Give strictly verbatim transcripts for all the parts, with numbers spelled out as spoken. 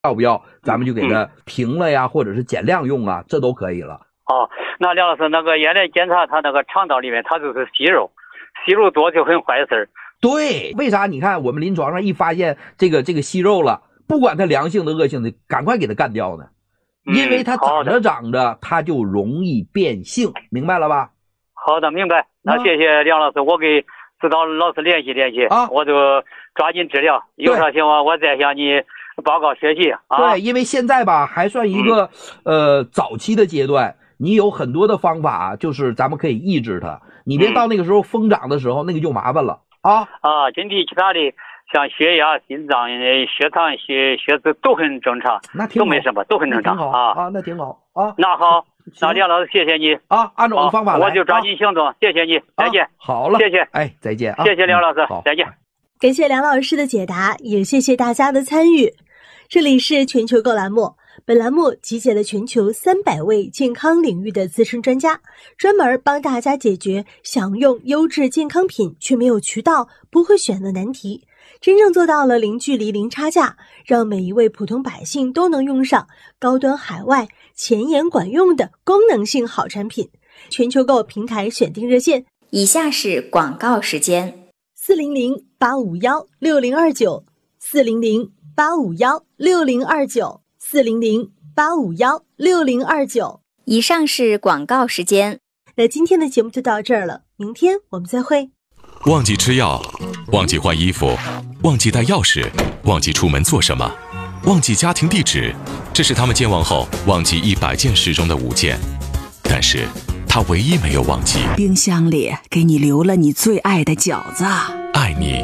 要不要咱们就给它停了呀，嗯、或者是减量用啊，这都可以了。 哦，那梁老师，那个原来检查他那个肠道里面，他就是息肉，息肉多就很坏事儿。 对，为啥？你看我们临床上一发现这个这个息肉了，不管它良性的恶性的，赶快给它干掉呢，因为它长着长着，它就容易变性，明白了吧？ 好的，明白。那谢谢梁老师，我给指导老师联系联系啊，我就抓紧治疗，有啥情况我再向你报告学习啊。 对，因为现在吧还算一个、嗯、呃早期的阶段，你有很多的方法，就是咱们可以抑制它，你别到那个时候疯长的时候，嗯、那个就麻烦了啊啊！身体其他的像血压、心脏、血糖、血血脂都很正常， 那挺都没什么，都很正常啊啊，那挺好啊。 那好。那梁老师，谢谢你啊！按照我的方法来， 我就抓紧行动。啊、谢谢你，再见。 啊、好了， 谢谢， 哎，再见啊！ 谢谢梁老师， 嗯、 再见。 感谢梁老师的解答，也谢谢大家的参与。这里是全球购栏目，本栏目集结了全球三百位健康领域的资深专家，专门帮大家解决想用优质健康品却没有渠道、不会选的难题。真正做到了零距离、零差价，让每一位普通百姓都能用上高端海外、前沿管用的功能性好产品。全球购平台选定热线： 以下是广告时间： 四零零八五幺六零二九，四零零八五幺六零二九，四零零八五幺六零二九。 以上是广告时间。 那今天的节目就到这儿了，明天我们再会。 忘记吃药，忘记换衣服，忘记带钥匙，忘记出门做什么，忘记家庭地址，这是他们健忘后忘记一百件事中的五件，但是他唯一没有忘记， 冰箱里给你留了你最爱的饺子。 爱你，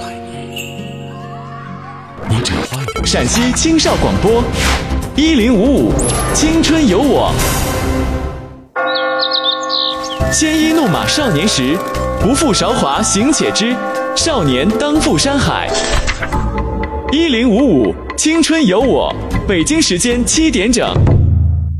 你只花一点。 陕西青少广播一零五五青春有我。鲜衣怒马少年时，不负韶华行且知，少年当赴山海。一零五五青春有我，北京时间七点整。